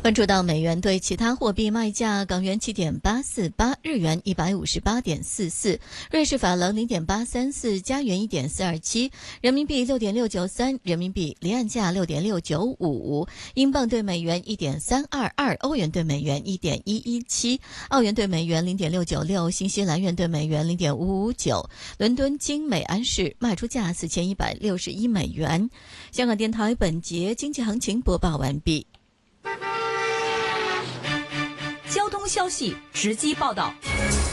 关注到美元对其他货币卖价：港元7.848，日元158.44，瑞士法郎0.834，加元1.427，人民币6.693，人民币离岸价6.695，英镑对美元1.322，欧元对美元1.117，澳元对美元0.696，新西兰元对美元0.559。伦敦金每安士卖出价4161美元。香港电台本节经济行情播报完毕。 交通消息直击报道。